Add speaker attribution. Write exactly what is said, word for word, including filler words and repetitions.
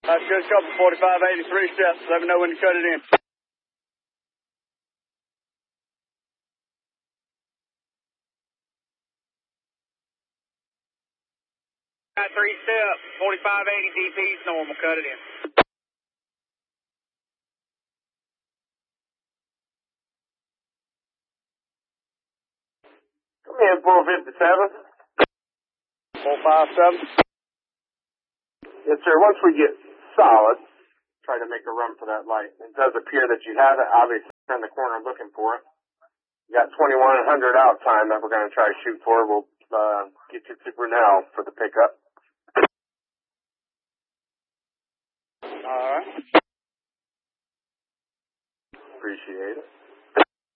Speaker 1: That's good couple, forty-five eighty-three steps. Let me know when to cut it in. Got three steps, forty-five eighty D P's normal, cut it in.
Speaker 2: Come in, four fifty-seven.
Speaker 1: four five seven.
Speaker 2: Yes, sir. Once we get solid, try to make a run for that light. It does appear that you have it. Obviously, turn the corner looking for it. You got twenty-one hundred out time that we're going to try to shoot for. We'll uh, get you to Brunel for the pickup.
Speaker 1: All right.
Speaker 2: Appreciate it.